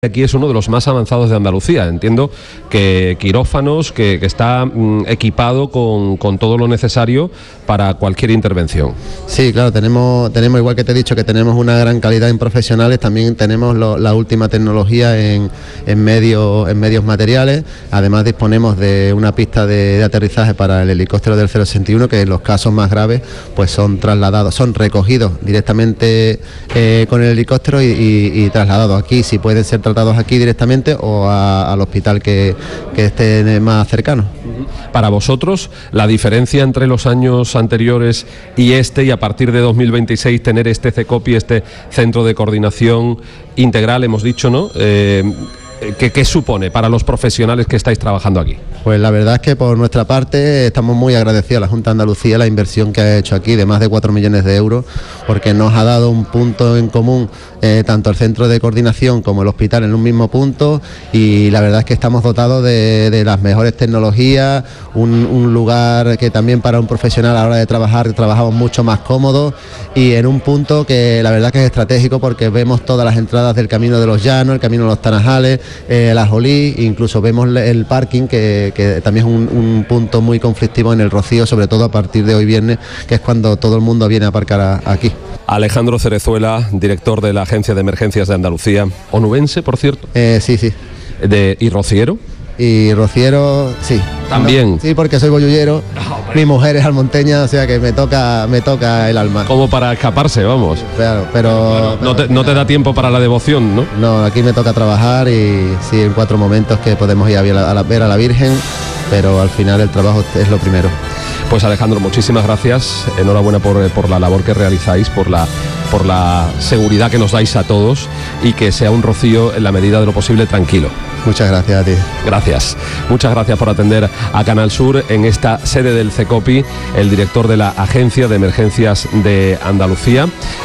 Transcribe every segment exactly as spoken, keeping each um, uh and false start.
Aquí es uno de los más avanzados de Andalucía. Entiendo que quirófanos, que, que está mm, equipado con, con todo lo necesario para cualquier intervención. Sí, claro, tenemos, tenemos igual que te he dicho, que tenemos una gran calidad en profesionales, también tenemos lo, la última tecnología en, en, medio, en medios materiales. Además disponemos de una pista de, de aterrizaje para el helicóptero del cero sesenta y uno, que en los casos más graves pues son trasladados, son recogidos directamente eh, con el helicóptero y, y, y trasladados aquí, si pueden ser tratados aquí directamente o a, al hospital que, que esté más cercano. Para vosotros, la diferencia entre los años anteriores y este, y a partir de dos mil veintiséis tener este CECOPI, este Centro de Coordinación Integral, hemos dicho, ¿no? Eh, ¿Qué, ¿Qué supone para los profesionales que estáis trabajando aquí? Pues la verdad es que por nuestra parte estamos muy agradecidos a la Junta de Andalucía la inversión que ha hecho aquí de más de cuatro millones de euros, porque nos ha dado un punto en común, eh, tanto el centro de coordinación como el hospital en un mismo punto, y la verdad es que estamos dotados de, de las mejores tecnologías, un, un lugar que también para un profesional a la hora de trabajar trabajamos mucho más cómodos, y en un punto que la verdad que es estratégico porque vemos todas las entradas del Camino de los Llanos, el Camino de los Tanajales, Eh, la Jolí, incluso vemos el parking que, que también es un, un punto muy conflictivo en el Rocío, sobre todo a partir de hoy viernes, que es cuando todo el mundo viene a aparcar a, aquí. Alejandro Cerezuela, director de la Agencia de Emergencias de Andalucía, onubense, por cierto. Eh, sí, sí. De, ¿Y rociero? Y rociero, sí. También. No, sí, porque soy bollullero, oh, mi mujer es almonteña, o sea que me toca me toca el alma. Como para escaparse, vamos. Claro, pero... No te, no te da tiempo para la devoción, ¿no? No, aquí me toca trabajar y sí, en cuatro momentos que podemos ir a ver a la, a ver a la Virgen, pero al final el trabajo es lo primero. Pues Alejandro, muchísimas gracias, enhorabuena por, por la labor que realizáis, por la, por la seguridad que nos dais a todos, y que sea un Rocío en la medida de lo posible tranquilo. Muchas gracias a ti. Gracias. Muchas gracias por atender a Canal Sur en esta sede del CECOPI, el director de la Agencia de Emergencias de Andalucía.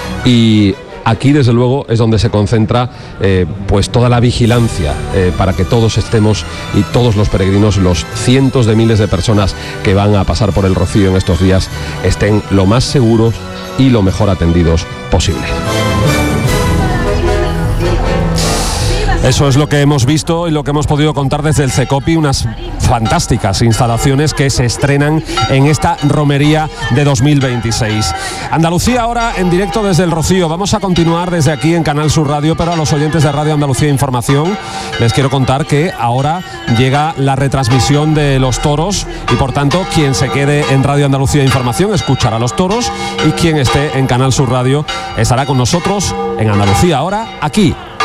Y aquí, desde luego, es donde se concentra eh, pues toda la vigilancia eh, para que todos estemos, y todos los peregrinos, los cientos de miles de personas que van a pasar por el Rocío en estos días, estén lo más seguros y lo mejor atendidos posible. Eso es lo que hemos visto y lo que hemos podido contar desde el CECOPI, unas fantásticas instalaciones que se estrenan en esta romería de dos mil veintiséis. Andalucía ahora en directo desde el Rocío. Vamos a continuar desde aquí en Canal Sur Radio, pero a los oyentes de Radio Andalucía Información les quiero contar que ahora llega la retransmisión de los toros, y por tanto quien se quede en Radio Andalucía Información escuchará los toros, y quien esté en Canal Sur Radio estará con nosotros en Andalucía ahora, aquí